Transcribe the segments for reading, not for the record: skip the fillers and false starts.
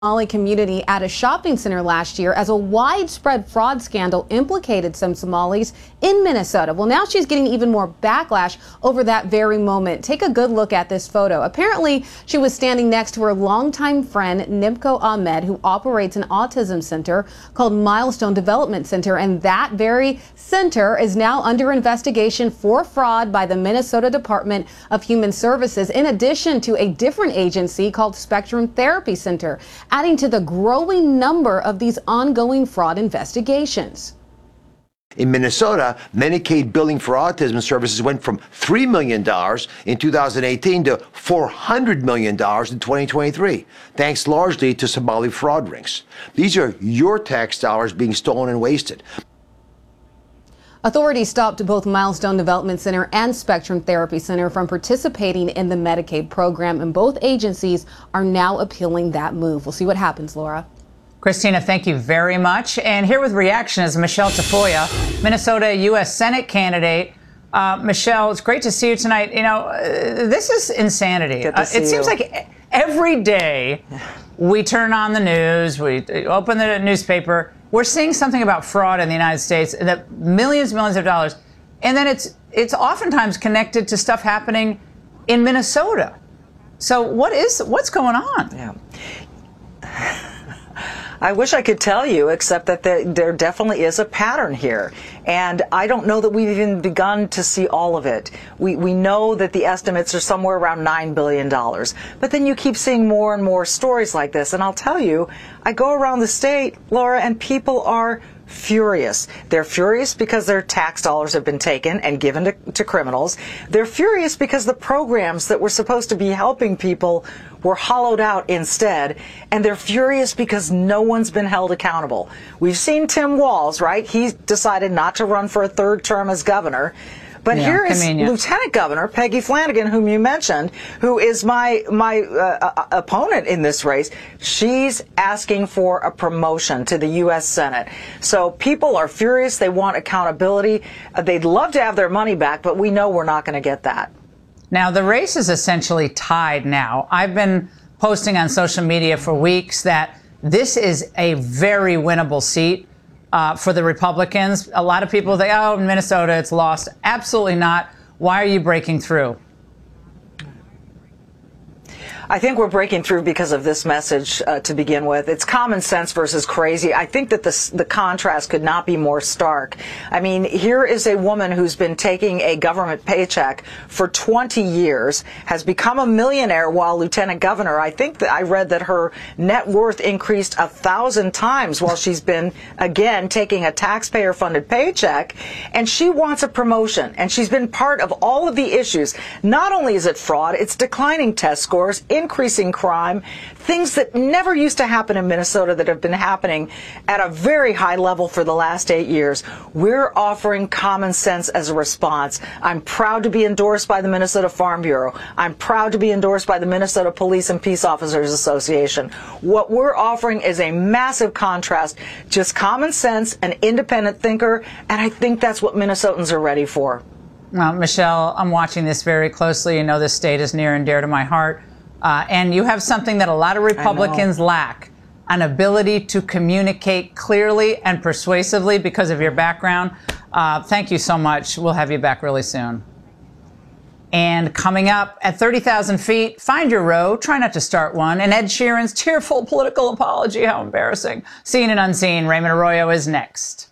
Somali community at a shopping center last year as a widespread fraud scandal implicated some Somalis in Minnesota. Well, now she's getting even more backlash over that very moment. Take a good look at this photo. Apparently, she was standing next to her longtime friend, Nimco Ahmed, who operates an autism center called Milestone Development Center. And that very center is now under investigation for fraud by the Minnesota Department of Human Services, in addition to a different agency called Spectrum Therapy Center, adding to the growing number of these ongoing fraud investigations. In Minnesota, Medicaid billing for autism services went from $3 million in 2018 to $400 million in 2023, thanks largely to Somali fraud rings. These are your tax dollars being stolen and wasted. Authorities stopped both Milestone Development Center and Spectrum Therapy Center from participating in the Medicaid program, and both agencies are now appealing that move. We'll see what happens, Laura. Christina, thank you very much. And here with reaction is Michelle Tafoya, Minnesota U.S. Senate candidate. Michelle, it's great to see you tonight. You know, this is insanity. Good to see it seems you. like every day we turn on the news, we open the newspaper, we're seeing something about fraud in the United States, that millions of dollars. And then it's oftentimes connected to stuff happening in Minnesota. So what's going on? Yeah. I wish I could tell you, except that there definitely is a pattern here. And I don't know that we've even begun to see all of it. We know that the estimates are somewhere around $9 billion. But then you keep seeing more and more stories like this. And I'll tell you, I go around the state, Laura, and people are furious. They're furious because their tax dollars have been taken and given to criminals. They're furious because the programs that were supposed to be helping people were hollowed out instead. And they're furious because no one's been held accountable. We've seen Tim Walz, right? He decided not to run for a third term as governor. But yeah, here is convenient. Lieutenant Governor Peggy Flanagan, whom you mentioned, who is my opponent in this race. She's asking for a promotion to the U.S. Senate. So people are furious. They want accountability. They'd love to have their money back, but we know we're not going to get that. Now, the race is essentially tied now. I've been posting on social media for weeks that this is a very winnable seat for the Republicans. A lot of people think, oh, in Minnesota, it's lost. Absolutely not. Why are you breaking through? I think we're breaking through because of this message to begin with. It's common sense versus crazy. I think that the contrast could not be more stark. I mean, here is a woman who's been taking a government paycheck for 20 years, has become a millionaire while lieutenant governor. I think that I read that her net worth increased 1,000 times while she's been, again, taking a taxpayer-funded paycheck. And she wants a promotion. And she's been part of all of the issues. Not only is it fraud, it's declining test scores, increasing crime, things that never used to happen in Minnesota that have been happening at a very high level for the last 8 years. We're offering common sense as a response. I'm proud to be endorsed by the Minnesota Farm Bureau. I'm proud to be endorsed by the Minnesota Police and Peace Officers Association. What we're offering is a massive contrast, just common sense, an independent thinker, and I think that's what Minnesotans are ready for. Well, Michelle, I'm watching this very closely. You know, this state is near and dear to my heart. And you have something that a lot of Republicans lack, an ability to communicate clearly and persuasively because of your background. Thank you so much. We'll have you back really soon. And coming up at 30,000 feet, find your row, try not to start one, and Ed Sheeran's tearful political apology. How embarrassing. Seen and unseen, Raymond Arroyo is next.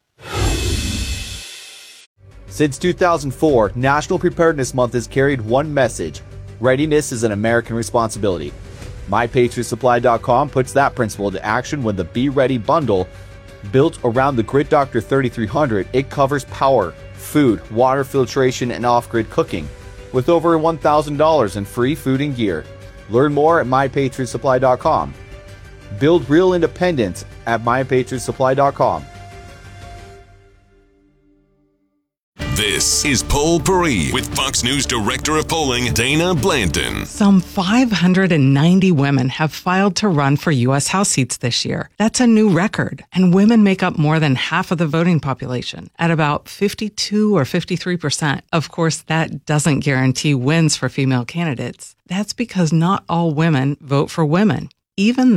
Since 2004, National Preparedness Month has carried one message: readiness is an American responsibility. MyPatriotSupply.com puts that principle into action when the Be Ready bundle, built around the Grid Doctor 3300, it covers power, food, water filtration, and off-grid cooking, with over $1,000 in free food and gear. Learn more at MyPatriotSupply.com. Build real independence at MyPatriotSupply.com. This is Poll Paris with Fox News Director of Polling, Dana Blanton. Some 590 women have filed to run for U.S. House seats this year. That's a new record. And women make up more than half of the voting population, at about 52 or 53%. Of course, that doesn't guarantee wins for female candidates. That's because not all women vote for women, even though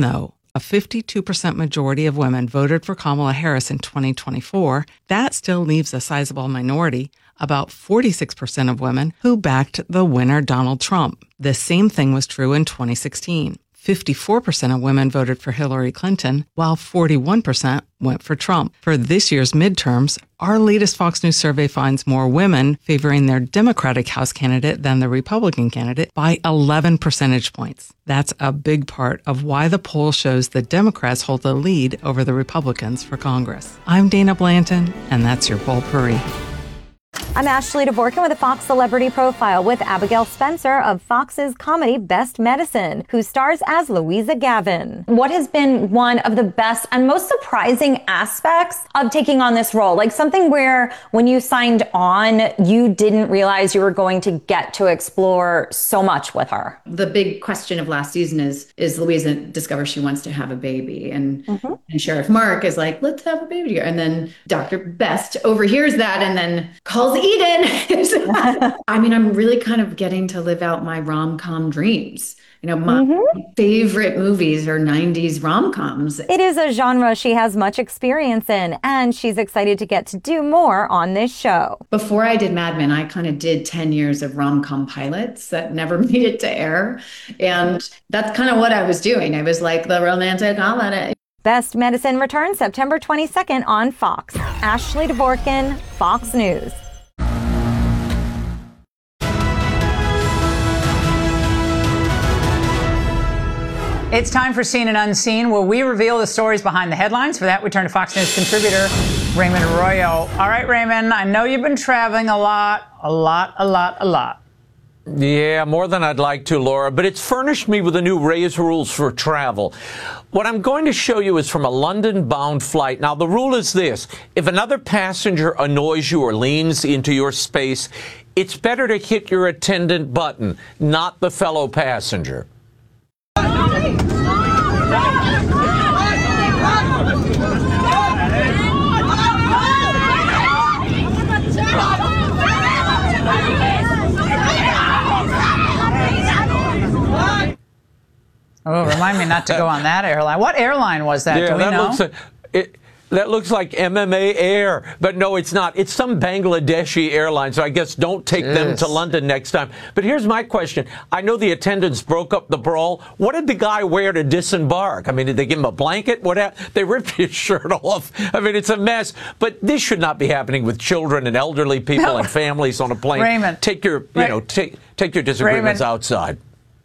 a 52% majority of women voted for Kamala Harris in 2024, that still leaves a sizable minority, about 46% of women, who backed the winner Donald Trump. The same thing was true in 2016. 54% of women voted for Hillary Clinton, while 41% went for Trump. For this year's midterms, our latest Fox News survey finds more women favoring their Democratic House candidate than the Republican candidate by 11 percentage points. That's a big part of why the poll shows the Democrats hold the lead over the Republicans for Congress. I'm Dana Blanton, and that's your Potpourri. I'm Ashley Dvorkin with a Fox Celebrity Profile with Abigail Spencer of Fox's comedy Best Medicine, who stars as Louisa Gavin. What has been one of the best and most surprising aspects of taking on this role? Like something where when you signed on, you didn't realize you were going to get to explore so much with her. The big question of last season is Louisa discovers she wants to have a baby, and Sheriff Mark is like, let's have a baby together. And then Dr. Best overhears that and then calls Eden. I mean, I'm really kind of getting to live out my rom-com dreams. You know, my favorite movies are 90s rom-coms. It is a genre she has much experience in, and she's excited to get to do more on this show. Before I did Mad Men, I kind of did 10 years of rom-com pilots that never made it to air. And that's kind of what I was doing. I was like the romantic comedy. Best Medicine returns September 22nd on Fox. Ashley Dvorkin, Fox News. It's time for Seen and Unseen, where we reveal the stories behind the headlines. For that, we turn to Fox News contributor Raymond Arroyo. All right, Raymond, I know you've been traveling a lot. Yeah, more than I'd like to, Laura, but it's furnished me with a new razor rules for travel. What I'm going to show you is from a London-bound flight. Now, the rule is this. If another passenger annoys you or leans into your space, it's better to hit your attendant button, not the fellow passenger. Oh, remind me not to go on that airline. What airline was that? Do we know? That looks like MMA Air, but no, it's not. It's some Bangladeshi airline, so I guess don't take them to London next time. But here's my question. I know the attendants broke up the brawl. What did the guy wear to disembark? I mean, did they give him a blanket? They ripped his shirt off. I mean, it's a mess. But this should not be happening with children and elderly people and families on a plane. Raymond, take your, take your disagreements outside.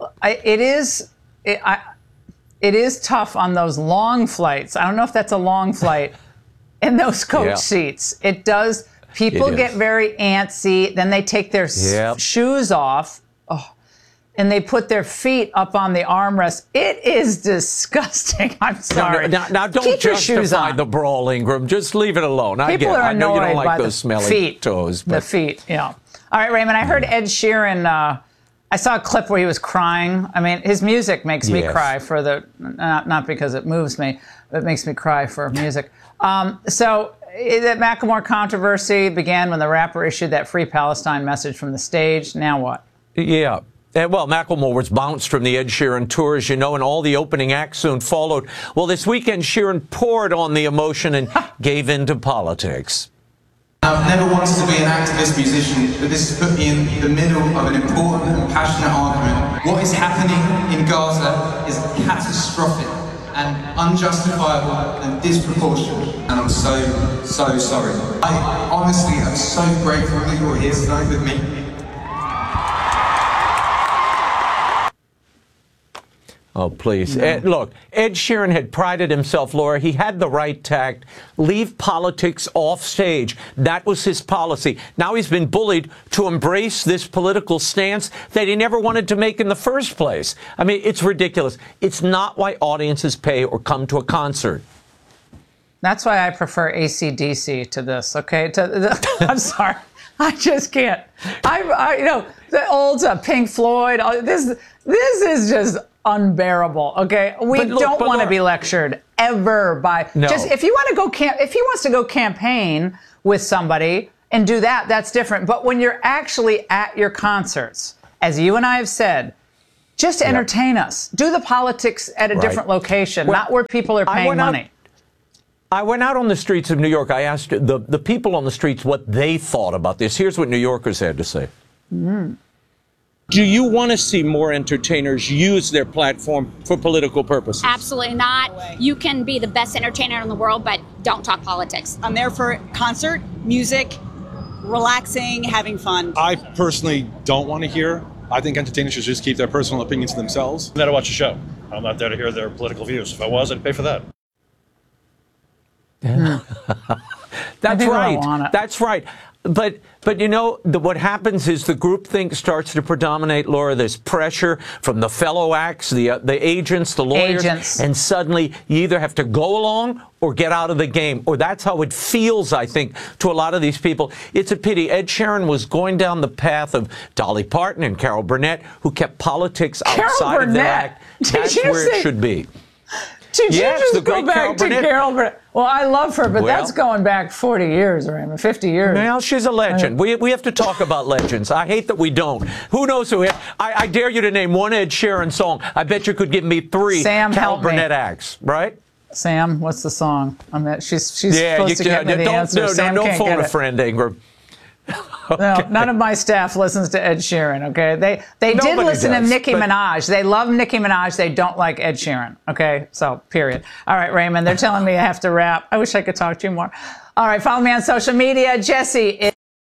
It is tough on those long flights. I don't know if that's a long flight in those coach seats. It does. People get very antsy. Then they take their shoes off and they put their feet up on the armrest. It is disgusting. I'm sorry. Now don't keep your shoes justify on. The brawl, Ingram. Just leave it alone. People are I know you annoyed don't like by those the smelly toes. But. The feet, yeah. All right, Raymond, I heard Ed Sheeran... I saw a clip where he was crying. I mean, his music makes me cry for not because it moves me, but it makes me cry for music. So the Macklemore controversy began when the rapper issued that Free Palestine message from the stage. Now what? Yeah. Well, Macklemore was bounced from the Ed Sheeran tour, as you know, and all the opening acts soon followed. Well, this weekend, Sheeran poured on the emotion and gave in to politics. I've never wanted to be an activist musician, but this has put me in the middle of an important and passionate argument. What is happening in Gaza is catastrophic and unjustifiable and disproportionate. And I'm so sorry. I honestly am so grateful that you're here tonight with me. Oh, please. Look, Ed Sheeran had prided himself, Laura. He had the right tact. Leave politics off stage. That was his policy. Now he's been bullied to embrace this political stance that he never wanted to make in the first place. I mean, it's ridiculous. It's not why audiences pay or come to a concert. That's why I prefer AC/DC to this, okay? I'm sorry. I just can't. The old Pink Floyd, this is just unbearable, okay? We don't want to be lectured ever by just if you want to go if he wants to go campaign with somebody and do that, that's different. But when you're actually at your concerts, as you and I have said, Just entertain us. Do the politics at a different location, not where people are paying money. I went out on the streets of New York. I asked the people on the streets what they thought about this. Here's what New Yorkers had to say. Do you want to see more entertainers use their platform for political purposes? Absolutely not. You can be the best entertainer in the world, but don't talk politics. I'm there for concert, music, relaxing, having fun. I personally don't want to hear. I think entertainers should just keep their personal opinions to themselves. I'm there to watch a show. I'm not there to hear their political views. If I was, I'd pay for that. That's right. That's right. But you know, what happens is the groupthink starts to predominate, Laura. There's pressure from the fellow acts, the agents, the lawyers, and suddenly you either have to go along or get out of the game. Or that's how it feels, I think, to a lot of these people. It's a pity. Ed Sheeran was going down the path of Dolly Parton and Carol Burnett, who kept politics outside of their act. That's where it should be. Did you just go back to Carol Burnett? Well, I love her, but that's going back 40 years, Raymond, 50 years. Well, she's a legend. We have to talk about legends. I hate that we don't. Who knows who? I dare you to name one Ed Sheeran song. I bet you could give me 3 Carol Burnett acts, right? Sam, what's the song? I mean, she's supposed to get me the answer. Don't phone a friend, Ingram. Okay. No, none of my staff listens to Ed Sheeran, okay? They did listen to Nicki Minaj. They love Nicki Minaj. They don't like Ed Sheeran, okay? So, period. All right, Raymond, they're telling me I have to wrap. I wish I could talk to you more. All right, follow me on social media. Jesse.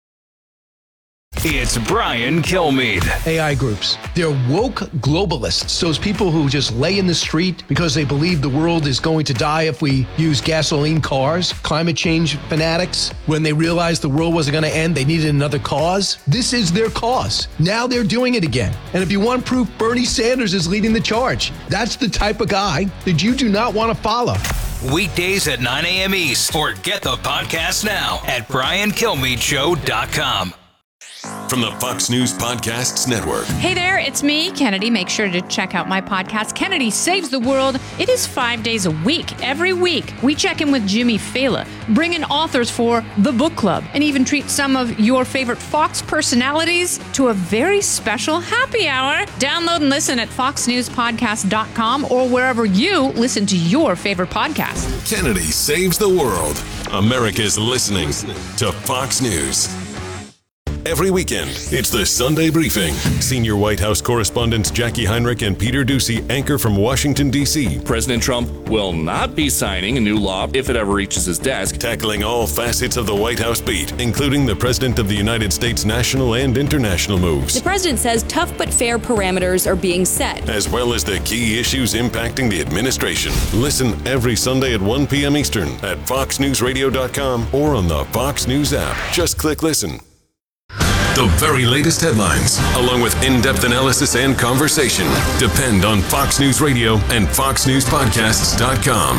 It's Brian Kilmeade. AI groups. They're woke globalists. Those people who just lay in the street because they believe the world is going to die if we use gasoline cars. Climate change fanatics. When they realized the world wasn't going to end, they needed another cause. This is their cause. Now they're doing it again. And if you want proof, Bernie Sanders is leading the charge. That's the type of guy that you do not want to follow. Weekdays at 9 a.m. East. Or get the podcast now at BrianKilmeadeShow.com. From the Fox News Podcasts Network. Hey there, it's me, Kennedy. Make sure to check out my podcast, Kennedy Saves the World. It is 5 days a week. Every week, we check in with Jimmy Fallon, bring in authors for the book club, and even treat some of your favorite Fox personalities to a very special happy hour. Download and listen at foxnewspodcast.com or wherever you listen to your favorite podcast. Kennedy Saves the World. America's listening to Fox News. Every weekend, it's the Sunday Briefing. Senior White House correspondents Jackie Heinrich and Peter Doocy anchor from Washington, D.C. President Trump will not be signing a new law if it ever reaches his desk. Tackling all facets of the White House beat, including the President of the United States' national and international moves. The president says tough but fair parameters are being set, as well as the key issues impacting the administration. Listen every Sunday at 1 p.m. Eastern at foxnewsradio.com or on the Fox News app. Just click listen. The very latest headlines, along with in-depth analysis and conversation, depend on Fox News Radio and foxnewspodcasts.com.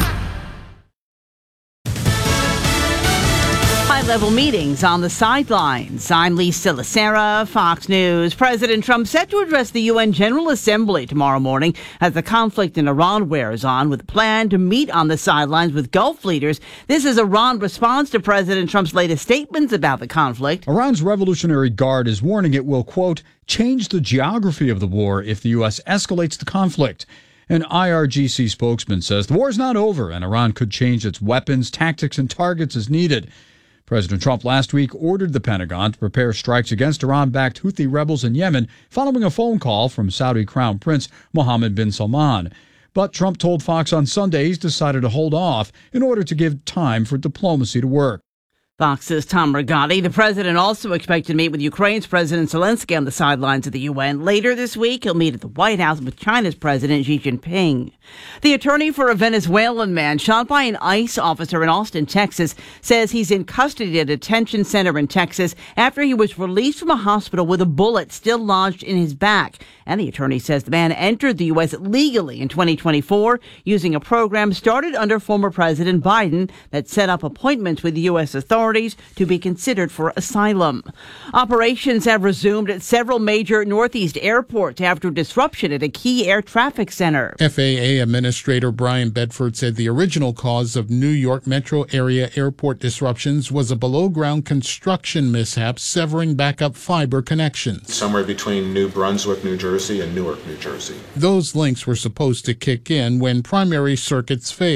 High-level meetings on the sidelines. I'm Lisa Lacera, Fox News. President Trump set to address the UN General Assembly tomorrow morning as the conflict in Iran wears on, with a plan to meet on the sidelines with Gulf leaders. This is Iran's response to President Trump's latest statements about the conflict. Iran's Revolutionary Guard is warning it will, quote, change the geography of the war if the U.S. escalates the conflict. An IRGC spokesman says the war is not over and Iran could change its weapons, tactics, and targets as needed. President Trump last week ordered the Pentagon to prepare strikes against Iran-backed Houthi rebels in Yemen following a phone call from Saudi Crown Prince Mohammed bin Salman. But Trump told Fox on Sunday he's decided to hold off in order to give time for diplomacy to work. Fox's Tom Rigotti. The president also expected to meet with Ukraine's President Zelensky on the sidelines of the UN. Later this week, he'll meet at the White House with China's President Xi Jinping. The attorney for a Venezuelan man shot by an ICE officer in Austin, Texas, says he's in custody at a detention center in Texas after he was released from a hospital with a bullet still lodged in his back. And the attorney says the man entered the U.S. legally in 2024 using a program started under former President Biden that set up appointments with U.S. authorities authorities to be considered for asylum. Operations have resumed at several major Northeast airports after disruption at a key air traffic center. FAA Administrator Brian Bedford said the original cause of New York metro area airport disruptions was a below-ground construction mishap severing backup fiber connections. Somewhere between New Brunswick, New Jersey and Newark, New Jersey. Those links were supposed to kick in when primary circuits failed.